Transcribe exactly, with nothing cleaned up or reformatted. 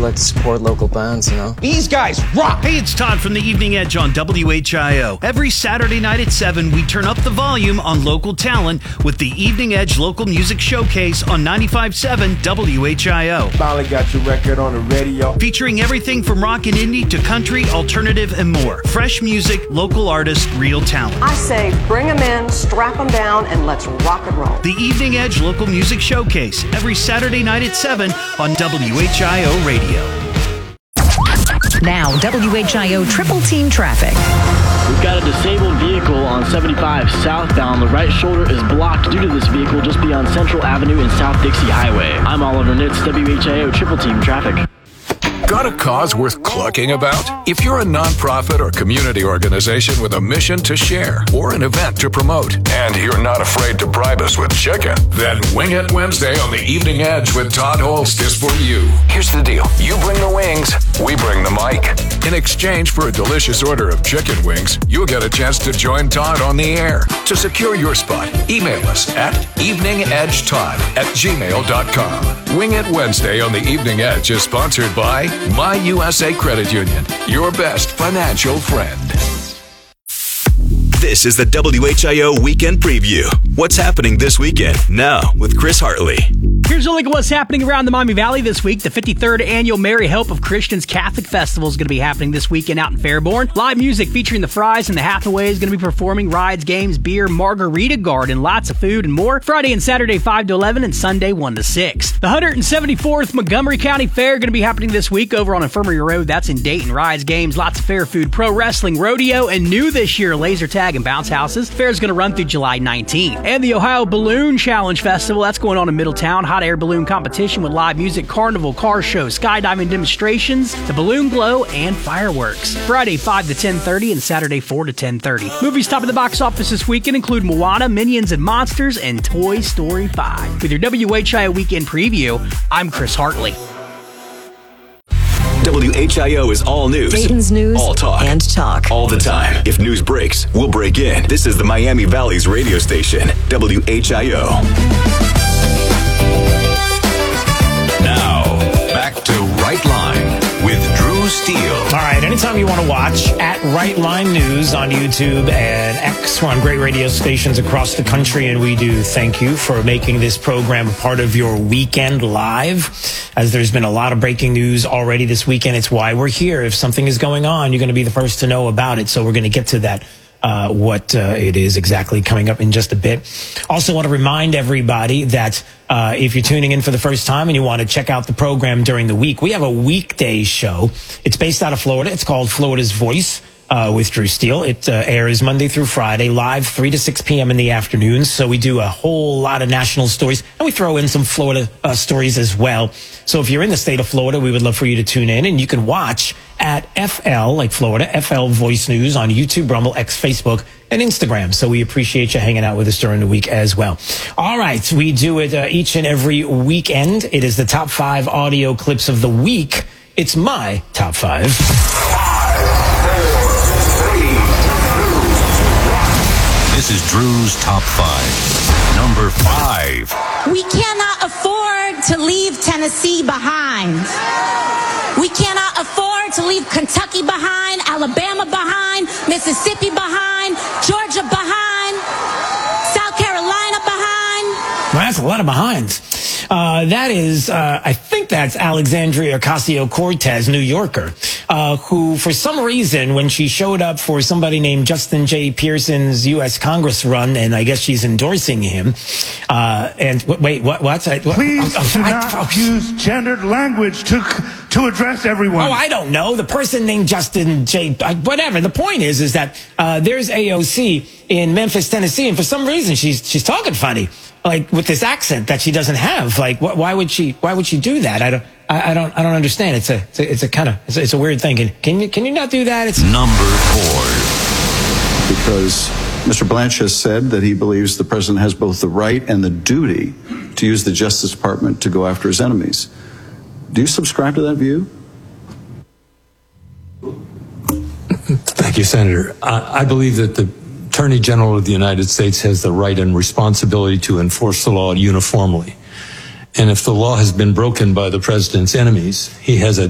like to support local bands, you know? These guys rock! Hey, it's Todd from the Evening Edge on W H I O. Every Saturday night at seven, we turn up the volume on local talent with the Evening Edge Local Music Showcase on ninety-five point seven W H I O. Finally got your record on the radio. Featuring everything from rock and indie to country, alternative, and more. Fresh music, local artists, real talent. I say bring them in, strap them down, and let's rock and roll. The Evening Edge Local Music Showcase, every Saturday night at seven on W H I O Radio. Now, W H I O Triple Team Traffic. We've got a disabled vehicle on seventy-five southbound. The right shoulder is blocked due to this vehicle just beyond Central Avenue and South Dixie Highway. I'm Oliver Nitz, W H I O Triple Team Traffic. Got a cause worth clucking about? If you're a nonprofit or community organization with a mission to share or an event to promote, and you're not afraid to bribe us with chicken, then Wing It Wednesday on the Evening Edge with Todd Holst is for you. Here's the deal. You bring the wings, we bring the mic. In exchange for a delicious order of chicken wings, you'll get a chance to join Todd on the air. To secure your spot, email us at eveningedgetodd at gmail dot com. Wing It Wednesday on the Evening Edge is sponsored by My U S A Credit Union, your best financial friend. This is the W H I O Weekend Preview. What's happening this weekend? Now, with Chris Hartley. Here's a look at what's happening around the Miami Valley this week. The fifty-third Annual Merry Help of Christians Catholic Festival is going to be happening this weekend out in Fairborn. Live music featuring the Fries and the Hathaway is going to be performing. Rides, games, beer, margarita garden, lots of food and more. Friday and Saturday five to eleven and Sunday one to six. The one hundred seventy-fourth Montgomery County Fair going to be happening this week over on Infirmary Road. That's in Dayton. Rides, games, lots of fair food, pro wrestling, rodeo, and new this year, laser tag and bounce houses. Fair is going to run through July nineteenth. And the Ohio Balloon Challenge Festival, that's going on in Middletown. Hot air balloon competition with live music, carnival, car show, skydiving demonstrations, the balloon glow, and fireworks. Friday five to ten thirty and Saturday four to ten thirty. Movies top of the box office this weekend include Moana, Minions and Monsters, and Toy Story five. With your W H I O Weekend Preview, I'm Chris Hartley. W H I O is all news. Dayton's news all talk. and talk. All the time. If news breaks, we'll break in. This is the Miami Valley's radio station, W H I O. Now, back to Right Line with Drew Steele. All right, anytime you want to watch at Right Line News on YouTube and X, we're on great radio stations across the country, and we do thank you for making this program a part of your weekend live. As there's been a lot of breaking news already this weekend, it's why we're here. If something is going on, you're going to be the first to know about it, so we're going to get to that. Uh, what uh, it is exactly coming up in just a bit. Also want to remind everybody that uh, if you're tuning in for the first time and you want to check out the program during the week, we have a weekday show. It's based out of Florida. It's called Florida's Voice uh, with Drew Steele. It uh, airs Monday through Friday, live three to six p.m. in the afternoons. So we do a whole lot of national stories, and we throw in some Florida uh, stories as well. So if you're in the state of Florida, we would love for you to tune in, and you can watch at F L, like Florida, F L Voice News on YouTube, Rumble, X, Facebook, and Instagram. So we appreciate you hanging out with us during the week as well. All right, we do it uh, each and every weekend. It is the top five audio clips of the week. It's my top five. This is Drew's top five. Number five. We cannot afford to leave Tennessee behind. We cannot afford to leave Kentucky behind, Alabama behind, Mississippi behind, Georgia behind, South Carolina behind. Well, that's a lot of behinds. Uh, that is, uh, I think that's Alexandria Ocasio-Cortez, New Yorker, uh, who for some reason, when she showed up for somebody named Justin J. Pearson's U S Congress run, and I guess she's endorsing him, uh, and wait, what, what? I, what Please oh, do I, not I, use gendered language to, to address everyone. Oh, I don't know. The person named Justin J. Whatever. The point is, is that, uh, there's A O C in Memphis, Tennessee, and for some reason she's, she's talking funny. Like with this accent that she doesn't have, like wh- why would she? Why would she do that? I don't. I, I don't. I don't understand. It's a. It's a, it's a kind of. It's, it's a weird thing. Can, can you? Can you not do that? It's number four. Because Mister Blanche has said that he believes the president has both the right and the duty to use the Justice Department to go after his enemies. Do you subscribe to that view? Thank you, Senator. I, I believe that the Attorney General of the United States has the right and responsibility to enforce the law uniformly. And if the law has been broken by the president's enemies, he has a